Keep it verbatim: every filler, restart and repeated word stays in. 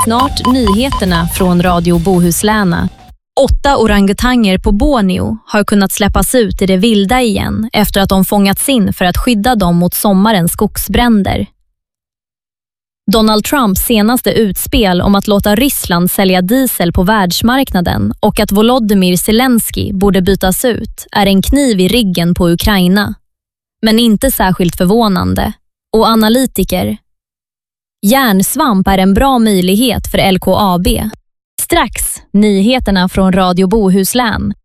Snart nyheterna från Radio Bohusläna. Åtta orangutanger på Borneo har kunnat släppas ut i det vilda igen efter att de fångats in för att skydda dem mot sommarens skogsbränder. Donald Trumps senaste utspel om att låta Ryssland sälja diesel på världsmarknaden och att Volodymyr Zelensky borde bytas ut är en kniv i ryggen på Ukraina. Men inte särskilt förvånande. Och analytiker: järnsvamp är en bra möjlighet för L K A B. Strax nyheterna från Radio Bohuslän.